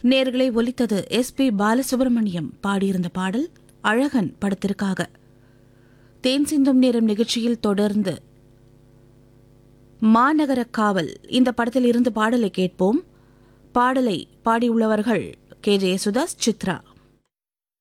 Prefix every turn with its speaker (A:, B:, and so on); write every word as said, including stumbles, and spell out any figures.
A: நேர்களை ஒலித்தது S B Balasubramaniam பாடியிருந்த பாடல் அழகன் படத்திற்காக. தேன் சிந்தும் நேரம் நிகழ்ச்சியில் தொடர்ந்து மாநகர காவல் இந்த படத்தில் இருந்து பாடலை கேட்போம். பாடலை பாடியுள்ளவர்கள் கே ஜே யேசுதாஸ், சித்ரா.